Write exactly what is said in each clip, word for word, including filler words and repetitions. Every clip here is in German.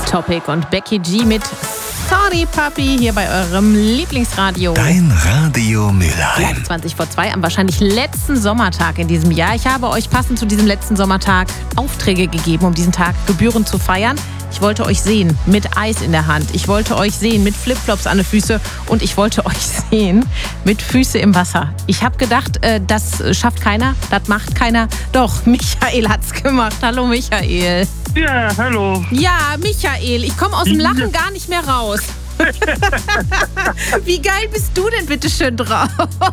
Topic und Becky G mit Sorry Papi hier bei eurem Lieblingsradio. Dein Radio Mülheim. zwanzig vor zwei am wahrscheinlich letzten Sommertag in diesem Jahr. Ich habe euch passend zu diesem letzten Sommertag Aufträge gegeben, um diesen Tag gebührend zu feiern. Ich wollte euch sehen mit Eis in der Hand. Ich wollte euch sehen mit Flipflops an den Füßen. Und ich wollte euch sehen mit Füße im Wasser. Ich habe gedacht, äh, das schafft keiner, das macht keiner. Doch, Michael hat's gemacht. Hallo Michael. Ja, hallo. Ja, Michael, ich komme aus dem Lachen gar nicht mehr raus. Wie geil bist du denn bitte schön drauf?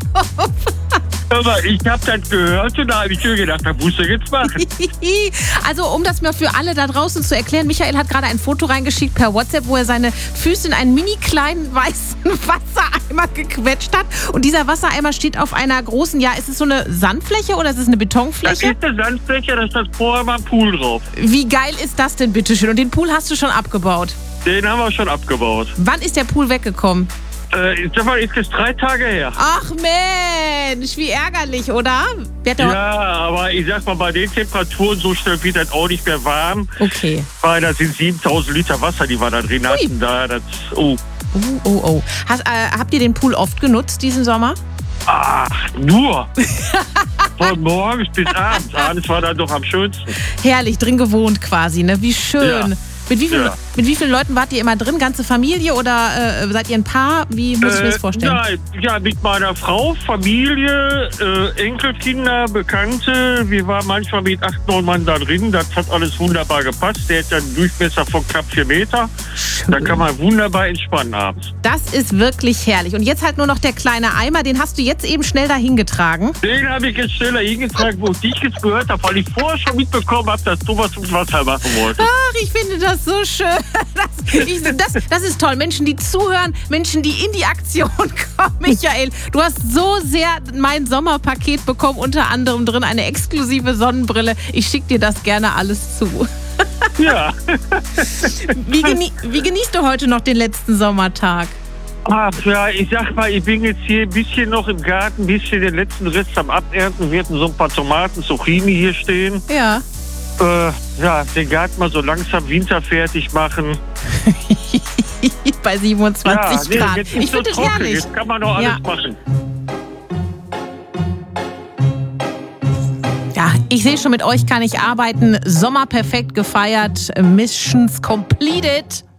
Aber ich habe das gehört und da habe ich mir gedacht, das musst du jetzt machen. Also um das mal für alle da draußen zu erklären, Michael hat gerade ein Foto reingeschickt per WhatsApp, wo er seine Füße in einen mini kleinen weißen Wassereimer gequetscht hat. Und dieser Wassereimer steht auf einer großen, ja, ist es so eine Sandfläche oder ist es eine Betonfläche? Das ist eine Sandfläche, da ist das vorher mal ein Pool drauf. Wie geil ist das denn bitte schön? Und den Pool hast du schon abgebaut? Den haben wir schon abgebaut. Wann ist der Pool weggekommen? Äh, das war jetzt drei Tage her. Ach Mensch, wie ärgerlich, oder? Wer Ja, aber ich sag mal, bei den Temperaturen so schnell wird das auch nicht mehr warm. Okay. Weil da sind siebentausend Liter Wasser, die wir da drin hatten. Da, das, oh. Oh, oh, oh. Hast, äh, habt ihr den Pool oft genutzt diesen Sommer? Ach, nur. Von morgens bis abends. Abends war dann doch am schönsten. Herrlich, drin gewohnt quasi, ne? Wie schön. Ja. Mit wie, viel, Ja. mit wie vielen Leuten wart ihr immer drin? Ganze Familie oder äh, seid ihr ein Paar? Wie muss ich mir das vorstellen? Nein, ja, mit meiner Frau, Familie, äh, Enkelkinder, Bekannte. Wir waren manchmal mit acht, neun Mann da drin. Das hat alles wunderbar gepasst. Der hat einen Durchmesser von knapp vier Meter. Schön. Da kann man wunderbar entspannen abends. Das ist wirklich herrlich. Und jetzt halt nur noch der kleine Eimer. Den hast du jetzt eben schnell dahin getragen. Den habe ich jetzt schneller hingetragen, wo ich dich jetzt gehört habe, weil ich vorher schon mitbekommen habe, dass du was ums Wasser machen wolltest. Ach, ich finde das so schön. Das, ich, das, das ist toll. Menschen, die zuhören, Menschen, die in die Aktion kommen. Michael, du hast so sehr mein Sommerpaket bekommen, unter anderem drin eine exklusive Sonnenbrille. Ich schicke dir das gerne alles zu. Ja. Wie, genie wie genießt du heute noch den letzten Sommertag? Ach ja, ich sag mal, ich bin jetzt hier ein bisschen noch im Garten, ein bisschen den letzten Rest am Abernten. Wir hatten so ein paar Tomaten, Zucchini hier stehen. Ja. Äh, ja, den Garten mal so langsam winterfertig machen. Bei siebenundzwanzig ja, Grad. Nee, jetzt ist Ich finde so das trocken. herrlich. Jetzt kann man doch alles Ja. machen. Ja, ich sehe schon, mit euch kann ich arbeiten. Sommer perfekt gefeiert. Missions completed.